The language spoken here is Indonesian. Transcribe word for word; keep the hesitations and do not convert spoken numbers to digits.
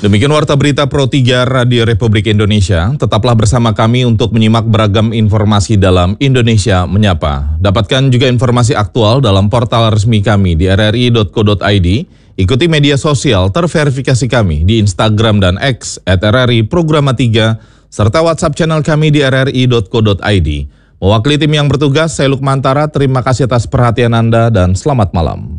Demikian Warta Berita Pro tiga Radio Republik Indonesia. Tetaplah bersama kami untuk menyimak beragam informasi dalam Indonesia Menyapa. Dapatkan juga informasi aktual dalam portal resmi kami di r r i dot co dot i d. Ikuti media sosial terverifikasi kami di Instagram dan X at r r i programa tiga, serta WhatsApp channel kami di r r i dot co dot i d. Mewakili tim yang bertugas, saya Lukmantara, terima kasih atas perhatian Anda dan selamat malam.